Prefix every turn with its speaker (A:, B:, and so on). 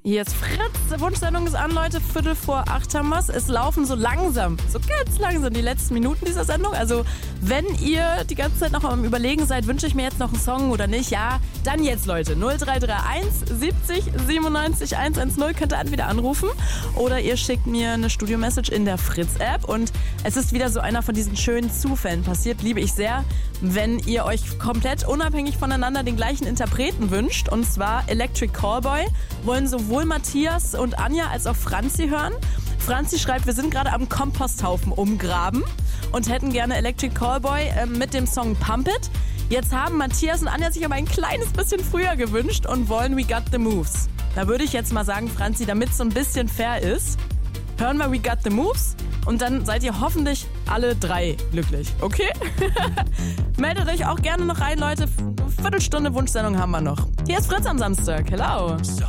A: Hier ist Fritz. Wunschsendung ist an, Leute. 7:45 haben wir's. Es laufen so ganz langsam die letzten Minuten dieser Sendung. Also, wenn ihr die ganze Zeit noch am Überlegen seid, wünsche ich mir jetzt noch einen Song oder nicht, ja, dann jetzt, Leute. 0331 70 97 110 könnt ihr entweder anrufen oder ihr schickt mir eine Studio-Message in der Fritz-App. Und es ist wieder so einer von diesen schönen Zufällen passiert. Liebe ich sehr, wenn ihr euch komplett unabhängig voneinander den gleichen Interpreten wünscht. Und zwar Electric Callboy. Wollen sowohl Matthias und Anja als auch Franzi hören. Franzi schreibt, wir sind gerade am Komposthaufen umgraben und hätten gerne Electric Callboy mit dem Song Pump It. Jetzt haben Matthias und Anja sich aber ein kleines bisschen früher gewünscht und wollen We Got the Moves. Da würde ich jetzt mal sagen, Franzi, damit es so ein bisschen fair ist, hören wir We Got the Moves und dann seid ihr hoffentlich alle drei glücklich, okay? Meldet euch auch gerne noch rein, Leute. Viertelstunde Wunschsendung haben wir noch. Hier ist Fritz am Samstag. Hello.